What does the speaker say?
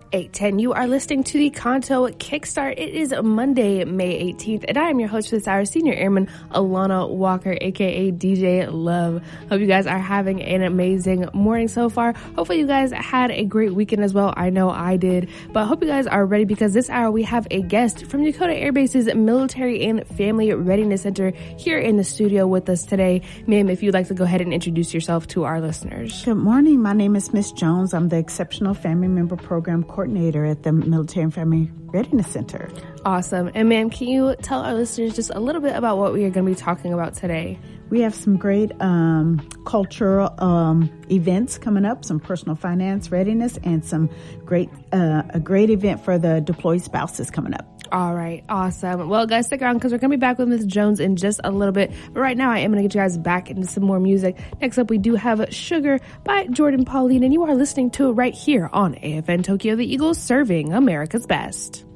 8:10. You are listening to the Kanto Kickstart. It is Monday, May 18th, and I am your host for this hour, Senior Airman Alana Walker, aka DJ Love. Hope you guys are having an amazing morning so far. Hopefully you guys had a great weekend as well. I know I did, but I hope you guys are ready because this hour we have a guest from Dakota Air Base's Military and Family Readiness Center here in the studio with us today. Ma'am, if you'd like to go ahead and introduce yourself to our listeners. Good morning. My name is Miss Jones. I'm the Exceptional Family Member Program Coordinator at the Military and Family Readiness Center. Awesome. And ma'am, can you tell our listeners just a little bit about what we are going to be talking about today? We have some great cultural events coming up, some personal finance readiness, and some a great event for the deployed spouses coming up. All right. Awesome. Well, guys, stick around because we're going to be back with Ms. Jones in just a little bit. But right now, I am going to get you guys back into some more music. Next up, we do have Sugar by Jordan Pauline, and you are listening to it right here on AFN Tokyo, the Eagles serving America's best.